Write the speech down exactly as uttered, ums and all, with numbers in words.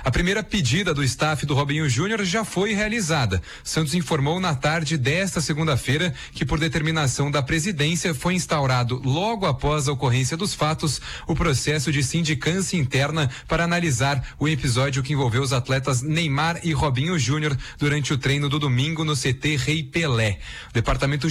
A primeira pedida do staff do Robinho Júnior já foi realizada. Santos informou na tarde desta segunda-feira que, por determinação da presidência, foi instaurado logo após a ocorrência dos fatos o processo de sindicância interna para analisar o episódio que envolveu os atletas Neymar e Robinho Júnior durante o treino do domingo no C T Rei Pelé. O departamento